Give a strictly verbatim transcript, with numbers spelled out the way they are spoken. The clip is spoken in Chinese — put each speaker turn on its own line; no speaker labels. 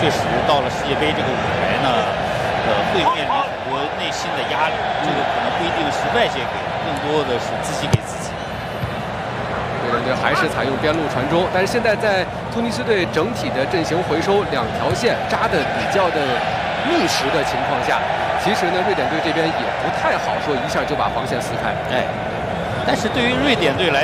确实到了世界杯这个舞台呢，呃，会面临很多内心的压力。这个可能不一定是外界给，更多的是自己给自己。
瑞典队还是采用边路传中，但是现在在突尼斯队整体的阵型回收两条线扎的比较的密实的情况下，其实呢，瑞典队这边也不太好说一下就把防线撕开。
哎，但是对于瑞典队来